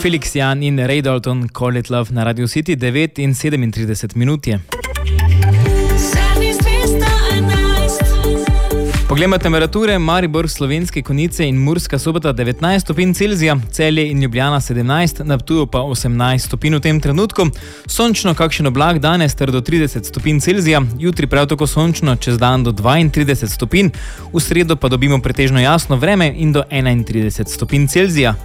Felix Jan in Ray Dalton, Call It Love na Radio City, 9 in 37 minut je. Poglejmo temperature. Maribor, Slovenske Konjice in Murska Sobota 19 stopinj Celzija, Celje in Ljubljana 17, na Ptuju pa 18 stopinj v tem trenutku. Sončno, kakšen oblak danes ter do 30 stopinj Celzija, jutri prav tako sončno, čez dan do 32 stopinj, v sredo pa dobimo pretežno jasno vreme in do 31 stopinj Celzija.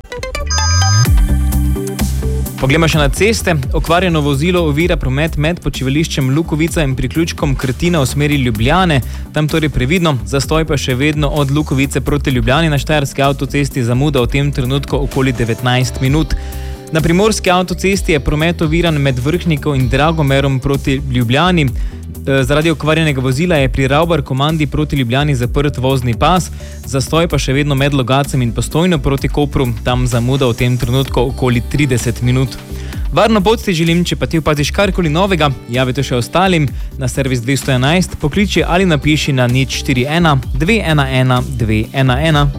Poglejmo še na ceste. Okvarjeno vozilo ovira promet med počivališčem Lukovica in priključkom Krtina v smeri Ljubljane. Tam torej previdno, zastoj pa še vedno od Lukovice proti Ljubljani na Štajerski avtocesti, zamuda v tem trenutku okoli 19 minut. Na Primorski avtocesti je promet oviran med Vrhnikom in Dragomerom proti Ljubljani. Zaradi okvarjenega vozila je pri Ravbar komandi proti Ljubljani zaprt vozni pas, zastoj pa še vedno med Logacem in Postojno proti Kopru, tam zamuda v tem trenutku okoli 30 minut. Varno pot ti želim, če pa ti opaziš karkoli novega, javite še ostalim na servis 211, pokliči ali napiši na 041 211 211.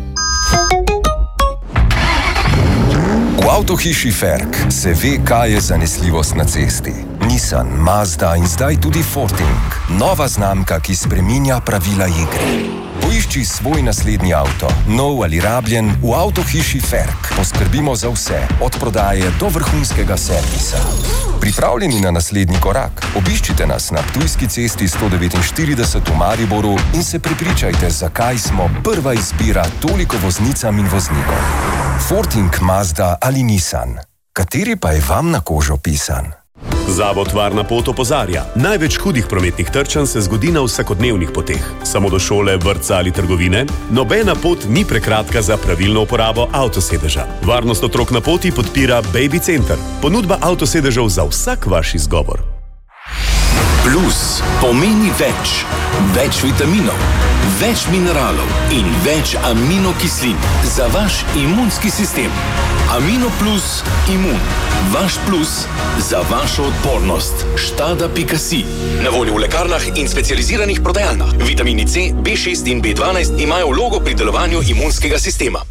V avtohiši Ferk se ve, kaj je zanesljivost na cesti. Nissan, Mazda in zdaj tudi Forting. Nova znamka, ki spreminja pravila igre. Poišči svoj naslednji avto, nov ali rabljen, v avtohiši Ferk. Poskrbimo za vse, od prodaje do vrhunskega servisa. Pripravljeni na naslednji korak? Obiščite nas na Ptujski cesti 149 v Mariboru in se prepričajte, zakaj smo prva izbira toliko voznicam in voznikom. Forting, Mazda ali Nissan. Kateri pa je vam na kožo pisan? Zavod Varna pot opozarja. Največ hudih prometnih trčanj se zgodi na vsakodnevnih poteh. Samo do šole, vrtca ali trgovine. Nobena pot ni prekratka za pravilno uporabo avtosedeža. Varnost otrok na poti podpira Baby Center. Ponudba avtosedežev za vsak vaš izgovor. Plus pomeni več. Več vitaminov, več mineralov in več aminokislin za vaš imunski sistem. Amino Plus Imun. Vaš plus za vašo odpornost. Štada.si. Na voljo v lekarnah in specializiranih prodajalnah. Vitamini C, B6 in B12 imajo vlogo pri delovanju imunskega sistema.